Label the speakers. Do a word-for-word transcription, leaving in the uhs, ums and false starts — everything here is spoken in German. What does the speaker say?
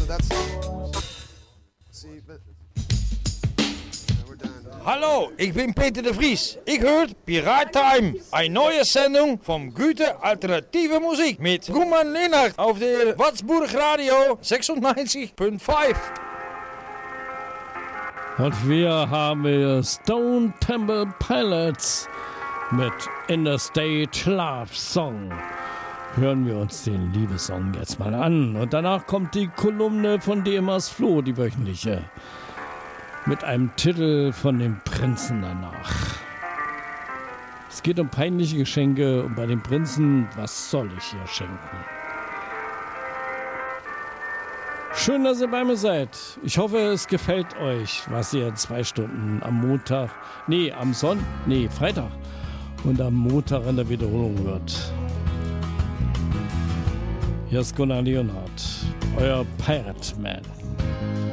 Speaker 1: that's see, but no, we're done.
Speaker 2: Hallo, ich bin Peter de Vries. Ich höre Pirat Time, eine neue Sendung von gute alternative Musik mit Roman Lennart auf der Watzburg Radio sechsundneunzig Komma fünf.
Speaker 3: Und wir haben Stone Temple Pilots mit Interstate Love Song. Hören wir uns den Liebessong jetzt mal an. Und danach kommt die Kolumne von Demas Floh, die wöchentliche. Mit einem Titel von dem Prinzen danach. Es geht um peinliche Geschenke und bei den Prinzen, was soll ich hier schenken? Schön, dass ihr bei mir seid. Ich hoffe, es gefällt euch, was ihr zwei Stunden am Montag, nee, am Sonntag, nee, Freitag und am Montag in der Wiederholung wird. Hier ist Gunnar Leonhardt, euer Pirate Man.